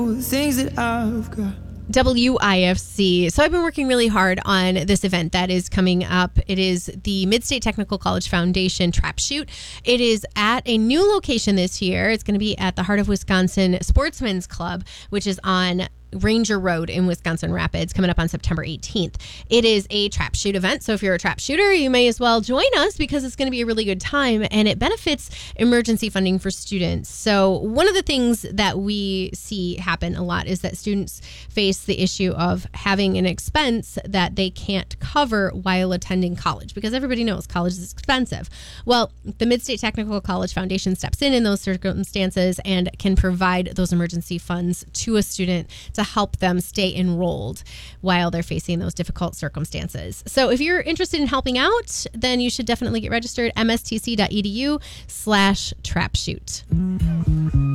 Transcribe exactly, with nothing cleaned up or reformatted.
things that I've got. W I F C. So I've been working really hard on this event that is coming up. It is the Mid-State Technical College Foundation Trap Shoot. It is at a new location this year. It's going to be at the Heart of Wisconsin Sportsman's Club, which is on Ranger Road in Wisconsin Rapids, coming up on September eighteenth. It is a trap shoot event, so if you're a trap shooter, you may as well join us because it's going to be a really good time, and it benefits emergency funding for students. So one of the things that we see happen a lot is that students face the issue of having an expense that they can't cover while attending college, because everybody knows college is expensive. Well, the Mid-State Technical College Foundation steps in in those circumstances and can provide those emergency funds to a student to help them stay enrolled while they're facing those difficult circumstances. So if you're interested in helping out, then you should definitely get registered. M S T C dot E D U slash trap shoot.